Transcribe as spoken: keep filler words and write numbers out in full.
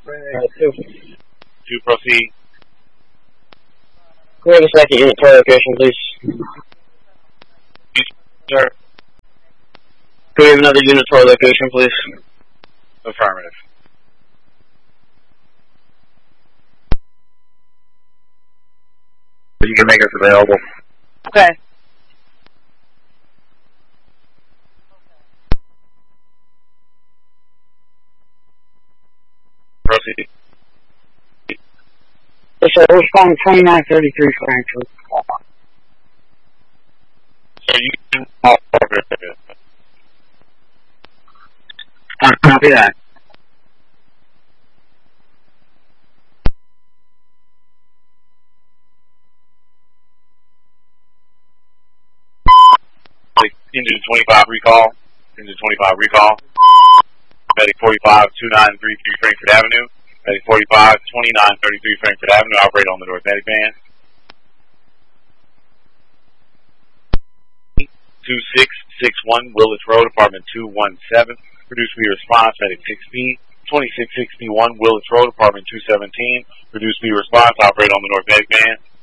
Uh, two. Two, proceed. Can we have a second unit tour location, please? Sir. Can we have another unit tour location, please? Affirmative. You can make us available. Okay. Proceed. Yes, sir. We're calling twenty-nine thirty-three Frankfurt. So you can... Oh, Uh, copy that. Engine twenty-five recall. Engine twenty-five recall. Medic forty-five two nine three three Frankfurt Avenue. Medic forty-five twenty-nine thirty-three Frankfurt Avenue. Operate on the North Medic band. two six six one Willis Road, apartment two one seven. Produce me response, Medic six B. twenty-six sixty-one Willis Road, apartment two seventeen. Produce me response, operate on the North Medic band.